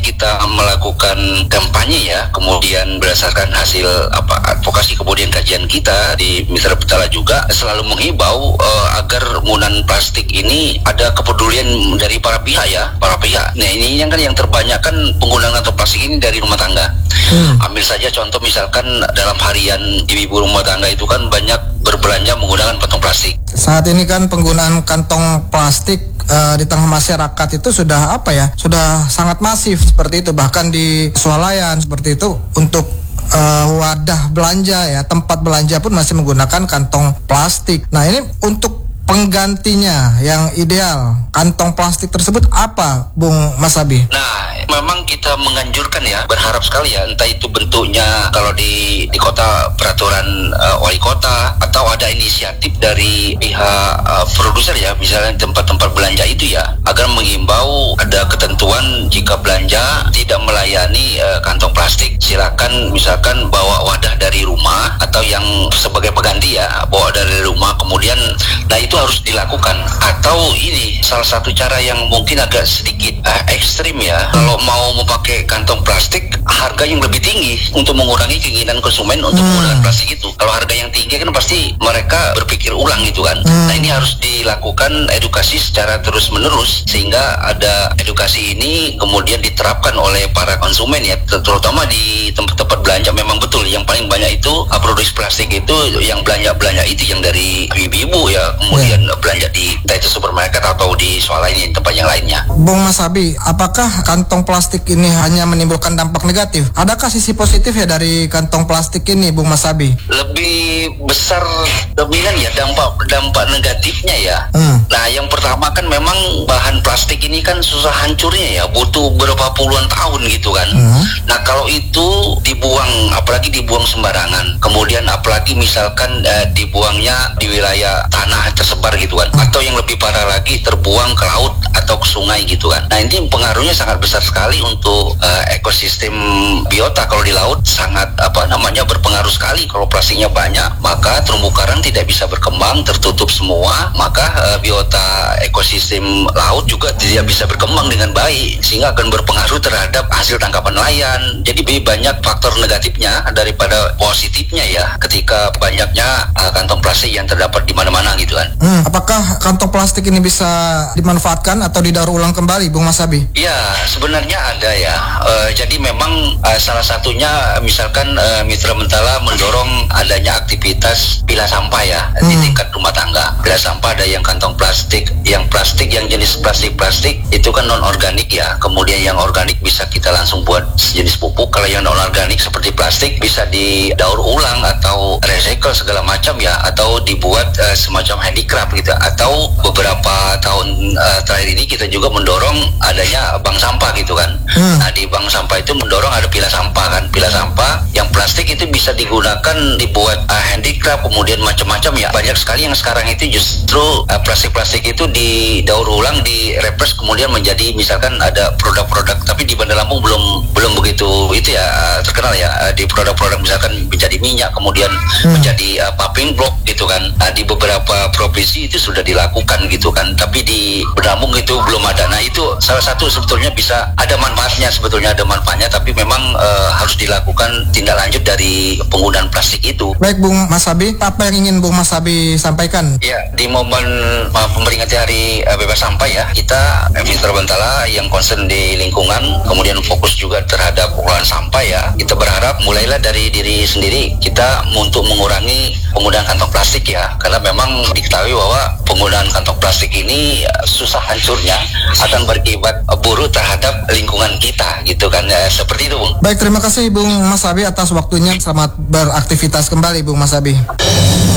kita melakukan kampanye ya, kemudian berdasarkan hasil advokasi kemudian kajian kita di Mitra Betala juga selalu menghimbau agar penggunaan plastik ini ada kepedulian dari para pihak ya, para pihak. Nah ini yang kan yang terbanyak kan penggunaan kantong plastik ini dari rumah tangga. Ambil saja contoh misalkan dalam harian ibu-ibu rumah tangga itu kan banyak berbelanja menggunakan kantong plastik. Saat ini kan penggunaan kantong plastik di tengah masyarakat itu sudah sudah sangat masif seperti itu, bahkan di swalayan seperti itu untuk wadah belanja ya, tempat belanja pun masih menggunakan kantong plastik. Nah ini untuk penggantinya yang ideal kantong plastik tersebut apa, Bung Mas Abi? Nah, memang kita menganjurkan ya, berharap sekali ya, entah itu bentuknya kalau di kota peraturan wali kota atau ada inisiatif dari pihak produser ya, misalnya tempat-tempat belanja itu ya, agar menghimbau ada ketentuan jika belanja tidak melayani kantong plastik, silakan misalkan bawa wadah dari rumah atau yang sebagai pengganti ya, bawa dari rumah. Kemudian nah itu harus dilakukan. Atau ini salah satu cara yang mungkin agak sedikit ekstrim ya, kalau mau memakai kantong plastik harga yang lebih tinggi untuk mengurangi keinginan konsumen untuk menggunakan plastik itu. Kalau harga yang tinggi kan pasti mereka berpikir ulang gitu kan. Nah ini harus dilakukan edukasi secara terus menerus sehingga ada edukasi ini kemudian diterapkan oleh para konsumen ya, terutama di tempat-tempat belanja. Memang betul yang paling banyak itu produksi plastik itu yang belanja itu yang dari ibu-ibu ya, kemudian belanja di entah itu supermarket atau di swalayan tempat yang lainnya. Bung Mas Abi, apakah kantong plastik ini hanya menimbulkan dampak negatif? Adakah sisi positif ya dari kantong plastik ini, Bung Mas Abi? Lebih besar dominan ya dampak negatifnya ya. Nah yang pertama kan memang bahan plastik ini kan susah hancurnya ya, butuh berapa puluhan tahun gitu kan. Nah kalau itu dibuang, apalagi dibuang sembarangan, kemudian apalagi misalkan dibuangnya di wilayah tanah tersebar gitu kan, atau yang lebih parah lagi terbuang ke laut atau ke sungai gitu kan. Nah ini pengaruhnya sangat besar sekali untuk ekosistem biota. Kalau di laut sangat berpengaruh sekali. Kalau plastiknya banyak maka terumbu karang tidak bisa berkembang, tertutup semua, maka biota ekosistem laut juga tidak bisa berkembang dengan baik, sehingga akan berpengaruh terhadap hasil tangkapan nelayan. Jadi lebih banyak faktor negatifnya daripada positifnya ya, ketika banyaknya kantong plastik yang terdapat di mana-mana gitu kan. Apakah kantong plastik ini bisa dimanfaatkan atau didaur ulang kembali, Bung Mas Abi? Ya, sebenarnya ada ya. Jadi memang salah satunya misalkan Mitra Betala mendorong adanya aktivitas pilah sampah ya di tingkat rumah tangga. Pilah sampah ada yang kantong plastik, yang jenis plastik itu kan non organik ya. Kemudian yang organik bisa kita langsung buat sejenis pupuk. Kalau yang non organik seperti plastik bisa didaur ulang atau recycle segala macam ya, atau dibuat semacam handicraft gitu. Atau beberapa tahun terakhir ini kita juga mendorong adanya bank sampah gitu kan. Nah di bank sampah itu mendorong ada pilah sampah kan. Pilah sampah yang plastik itu bisa digunakan dibuat handicraft, kemudian macam-macam ya. Banyak sekali yang sekarang itu justru plastik-plastik itu didaur ulang, direpres, kemudian menjadi misalkan ada produk-produk, tapi di Bandar Lampung belum begitu itu ya terkenal ya, di produk-produk misalkan menjadi minyak, kemudian menjadi paving block gitu kan. Nah di beberapa provinsi itu sudah dilakukan gitu kan, tapi di Bandar Lampung itu belum ada. Nah itu salah satu sebetulnya bisa ada manfaatnya, tapi memang harus dilakukan tindak lanjut dari penggunaan plastik itu. Baik Bung Mas Abi, apa yang ingin Bung Mas Abi sampaikan? Ya, di momen memperingati hari bebas sampah ya, kita Mitra Betala yang concern di lingkungan, kemudian fokus juga terhadap pengolahan sampah ya. Kita berharap mulailah dari diri sendiri kita untuk mengurangi penggunaan kantong plastik ya, karena memang diketahui bahwa penggunaan kantong plastik ini susah hancurnya, akan berakibat buruk terhadap lingkungan kita gitu kan ya, seperti itu Bung. Baik, terima kasih Bung Mas Abi atas waktunya. Selamat beraktivitas kembali Bung Mas Abi.